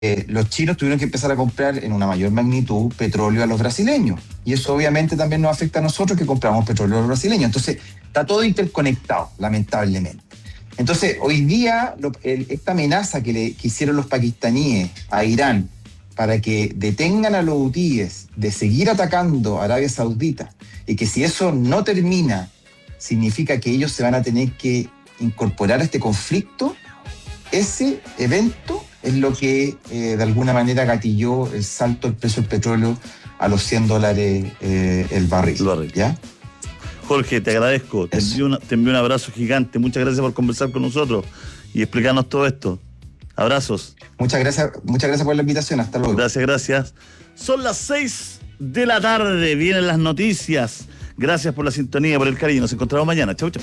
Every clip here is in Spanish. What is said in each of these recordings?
los chinos tuvieron que empezar a comprar en una mayor magnitud petróleo a los brasileños. Y eso obviamente también nos afecta a nosotros que compramos petróleo a los brasileños. Entonces, está todo interconectado, lamentablemente. Entonces, hoy día, esta amenaza que hicieron los pakistaníes a Irán para que detengan a los hutíes de seguir atacando a Arabia Saudita, y que si eso no termina, significa que ellos se van a tener que incorporar a este conflicto, ese evento es lo que de alguna manera gatilló el salto del precio del petróleo a los $100 el barril. ¿Ya? Jorge, te agradezco. Te envío un abrazo gigante. Muchas gracias por conversar con nosotros y explicarnos todo esto. Abrazos. Muchas gracias por la invitación. Hasta luego. Gracias. Son las 6 de la tarde. Vienen las noticias. Gracias por la sintonía, por el cariño. Nos encontramos mañana. Chau.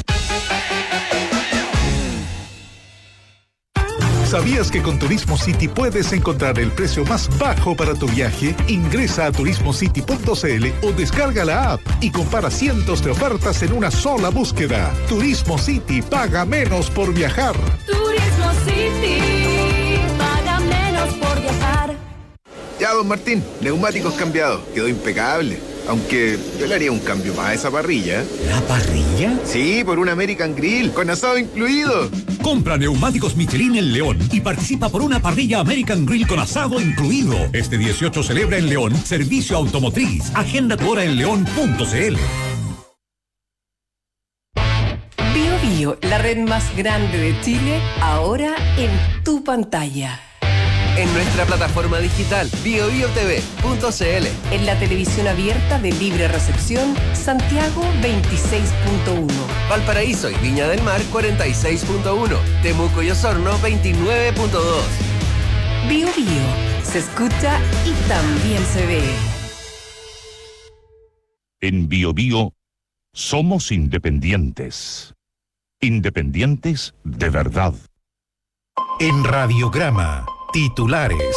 ¿Sabías que con Turismo City puedes encontrar el precio más bajo para tu viaje? Ingresa a turismocity.cl o descarga la app y compara cientos de ofertas en una sola búsqueda. Turismo City, paga menos por viajar. Turismo City, paga menos por viajar. Ya, don Martín, neumáticos cambiados, quedó impecable. Aunque yo le haría un cambio más a esa parrilla. ¿La parrilla? Sí, por un American Grill, con asado incluido. Compra neumáticos Michelin en León y participa por una parrilla American Grill con asado incluido. Este 18 celebra en León Servicio Automotriz. Agenda tu hora en león.cl. BioBio, la red más grande de Chile, ahora en tu pantalla. En nuestra plataforma digital biobiotv.cl. En la televisión abierta de libre recepción, Santiago 26.1. Valparaíso y Viña del Mar 46.1. Temuco y Osorno 29.2. BioBio, se escucha y también se ve. En BioBio somos independientes. Independientes de verdad. En Radiograma, titulares.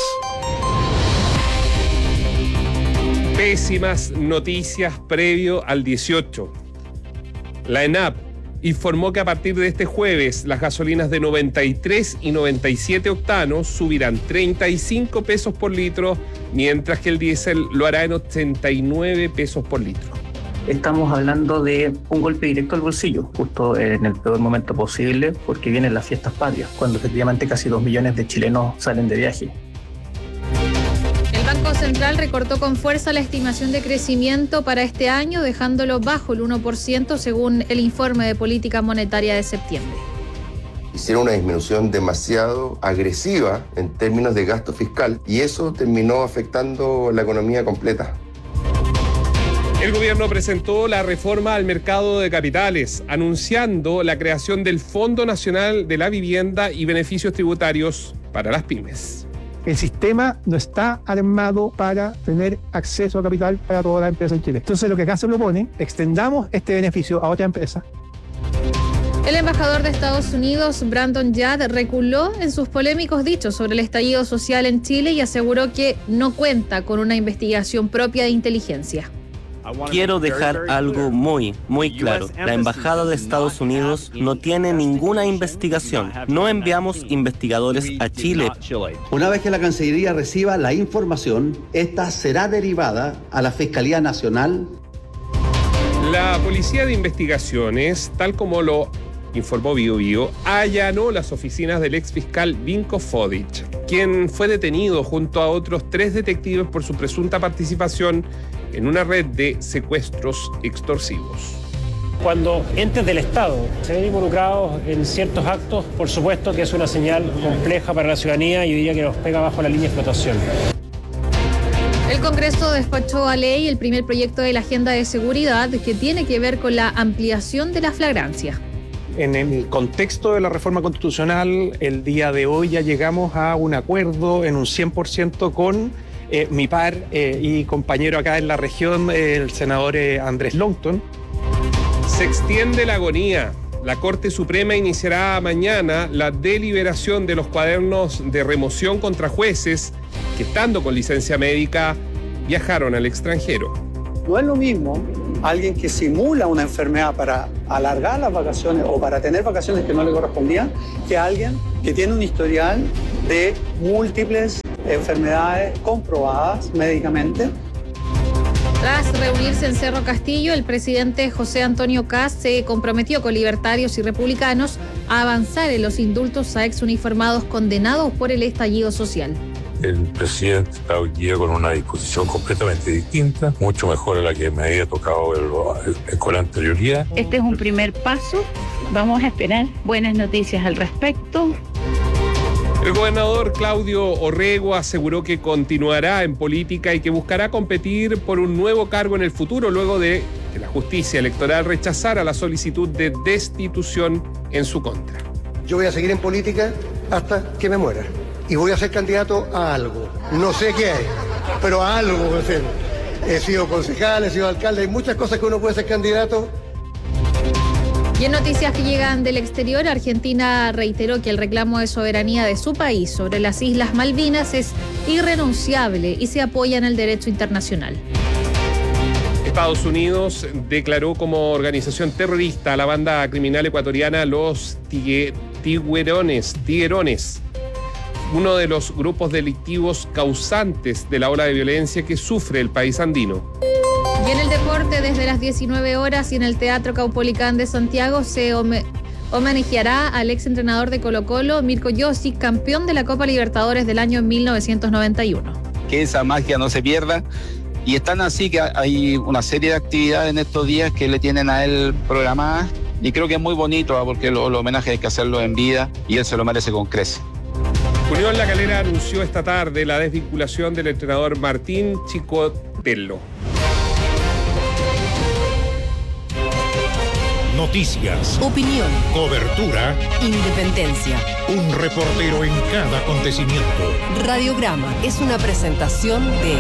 Pésimas noticias previo al 18. La ENAP informó que a partir de este jueves las gasolinas de 93 y 97 octanos subirán 35 pesos por litro, mientras que el diésel lo hará en 89 pesos por litro. Estamos hablando de un golpe directo al bolsillo, justo en el peor momento posible, porque vienen las fiestas patrias, cuando efectivamente casi 2 millones de chilenos salen de viaje. El Banco Central recortó con fuerza la estimación de crecimiento para este año, dejándolo bajo el 1% según el informe de política monetaria de septiembre. Hicieron una disminución demasiado agresiva en términos de gasto fiscal y eso terminó afectando la economía completa. El gobierno presentó la reforma al mercado de capitales, anunciando la creación del Fondo Nacional de la Vivienda y beneficios tributarios para las pymes. El sistema no está armado para tener acceso a capital para toda la empresa en Chile. Entonces lo que acá se propone, extendamos este beneficio a otra empresa. El embajador de Estados Unidos, Brandon Yard, reculó en sus polémicos dichos sobre el estallido social en Chile y aseguró que no cuenta con una investigación propia de inteligencia. Quiero dejar algo muy claro. La Embajada de Estados Unidos no tiene ninguna investigación. No enviamos investigadores a Chile. Una vez que la Cancillería reciba la información, esta será derivada a la Fiscalía Nacional. La Policía de Investigaciones, tal como lo informó BioBio, allanó las oficinas del exfiscal Vinko Fodic, quien fue detenido junto a otros 3 detectives por su presunta participación en una red de secuestros extorsivos. Cuando entes del Estado se ven involucrados en ciertos actos, por supuesto que es una señal compleja para la ciudadanía y diría que nos pega bajo la línea de flotación. El Congreso despachó a ley el primer proyecto de la Agenda de Seguridad que tiene que ver con la ampliación de la flagrancia. En el contexto de la reforma constitucional, el día de hoy ya llegamos a un acuerdo en un 100% con mi par y compañero acá en la región, el senador Andrés Longton. Se extiende la agonía. La Corte Suprema iniciará mañana la deliberación de los cuadernos de remoción contra jueces que, estando con licencia médica, viajaron al extranjero. No es lo mismo alguien que simula una enfermedad para alargar las vacaciones o para tener vacaciones que no le correspondían, que alguien que tiene un historial de múltiples enfermedades comprobadas médicamente. Tras reunirse en Cerro Castillo, el presidente José Antonio Kast se comprometió con libertarios y republicanos a avanzar en los indultos a exuniformados condenados por el estallido social. El presidente está hoy día con una disposición completamente distinta, mucho mejor a la que me había tocado verlo con anterioridad. Este es un primer paso, vamos a esperar buenas noticias al respecto. El gobernador Claudio Orrego aseguró que continuará en política y que buscará competir por un nuevo cargo en el futuro luego de que la justicia electoral rechazara la solicitud de destitución en su contra. Yo voy a seguir en política hasta que me muera y voy a ser candidato a algo. No sé qué hay, pero a algo voy a ser. He sido concejal, he sido alcalde, hay muchas cosas que uno puede ser candidato. Y en noticias que llegan del exterior, Argentina reiteró que el reclamo de soberanía de su país sobre las Islas Malvinas es irrenunciable y se apoya en el derecho internacional. Estados Unidos declaró como organización terrorista a la banda criminal ecuatoriana Los Tiguerones, uno de los grupos delictivos causantes de la ola de violencia que sufre el país andino. Y en el deporte, desde las 19 horas y en el Teatro Caupolicán de Santiago se homenajeará al exentrenador de Colo-Colo, Mirko Josic, campeón de la Copa Libertadores del año 1991. Que esa magia no se pierda. Y están así que hay una serie de actividades en estos días que le tienen a él programadas. Y creo que es muy bonito porque los homenajes hay que hacerlo en vida y él se lo merece con creces. Unión La Calera anunció esta tarde la desvinculación del entrenador Martín Chicotello. Noticias, opinión, cobertura, independencia. Un reportero en cada acontecimiento. Radiograma es una presentación de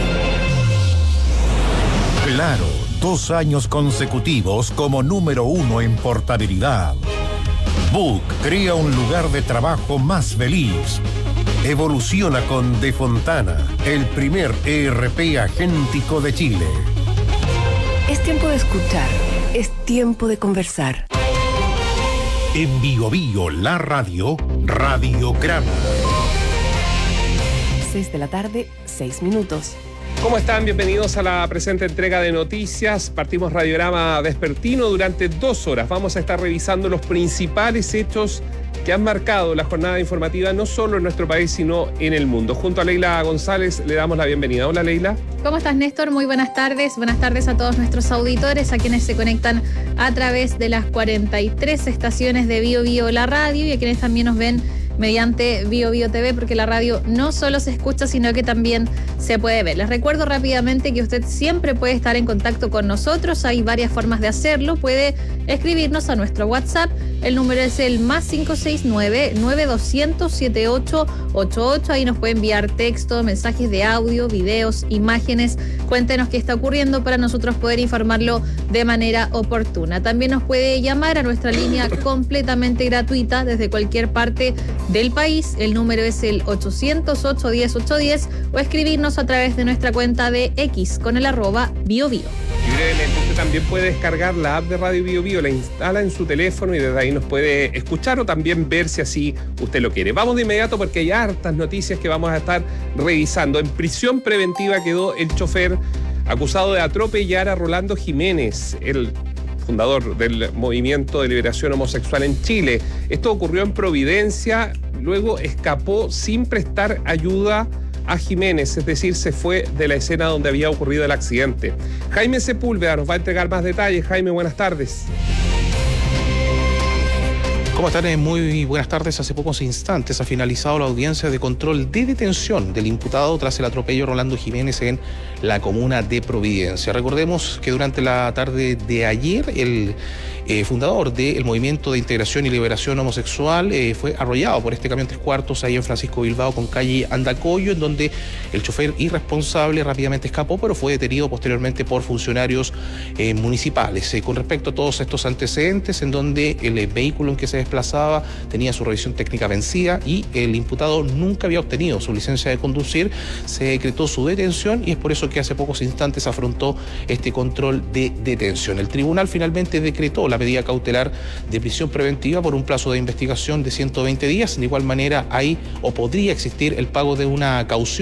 Claro, 2 años consecutivos como número 1 en portabilidad. Book crea un lugar de trabajo más feliz. Evoluciona con De Fontana, el primer ERP agéntico de Chile. Es tiempo de escuchar. Es tiempo de conversar. En Bio Bio, la radio, Radiograma. 6 de la tarde, 6 minutos. ¿Cómo están? Bienvenidos a la presente entrega de noticias. Partimos Radiograma Vespertino durante 2 horas. Vamos a estar revisando los principales hechos que han marcado la jornada informativa no solo en nuestro país, sino en el mundo. Junto a Leila González le damos la bienvenida. Hola, Leila. ¿Cómo estás, Néstor? Muy buenas tardes. Buenas tardes a todos nuestros auditores, a quienes se conectan a través de las 43 estaciones de Bio Bio la radio y a quienes también nos ven mediante Bio Bio TV, porque la radio no solo se escucha, sino que también se puede ver. Les recuerdo rápidamente que usted siempre puede estar en contacto con nosotros. Hay varias formas de hacerlo. Puede escribirnos a nuestro WhatsApp. El número es el +569 9200 7888. Ahí nos puede enviar texto, mensajes de audio, videos, imágenes. Cuéntenos qué está ocurriendo para nosotros poder informarlo de manera oportuna. También nos puede llamar a nuestra línea completamente gratuita desde cualquier parte del país. El número es el 800-810-810 o escribirnos a través de nuestra cuenta de X con el @BioBio. Y brevemente, usted también puede descargar la app de Radio Bio Bio, la instala en su teléfono y desde ahí nos puede escuchar o también ver si así usted lo quiere. Vamos de inmediato porque hay hartas noticias que vamos a estar revisando. En prisión preventiva quedó el chofer acusado de atropellar a Rolando Jiménez, el fundador del Movimiento de Liberación Homosexual en Chile. Esto ocurrió en Providencia, luego escapó sin prestar ayuda a Jiménez, es decir, se fue de la escena donde había ocurrido el accidente. Jaime Sepúlveda nos va a entregar más detalles. Jaime, buenas tardes. ¿Cómo están? Muy buenas tardes. Hace pocos instantes ha finalizado la audiencia de control de detención del imputado tras el atropello de Rolando Jiménez en la comuna de Providencia. Recordemos que durante la tarde de ayer el fundador del Movimiento de Integración y Liberación Homosexual fue arrollado por este camión 3/4 ahí en Francisco Bilbao con calle Andacollo, en donde el chofer irresponsable rápidamente escapó, pero fue detenido posteriormente por funcionarios municipales. Con respecto a todos estos antecedentes, en donde el vehículo en que se desplazaba, tenía su revisión técnica vencida y el imputado nunca había obtenido su licencia de conducir. Se decretó su detención y es por eso que hace pocos instantes afrontó este control de detención. El tribunal finalmente decretó la medida cautelar de prisión preventiva por un plazo de investigación de 120 días. De igual manera, hay o podría existir el pago de una caución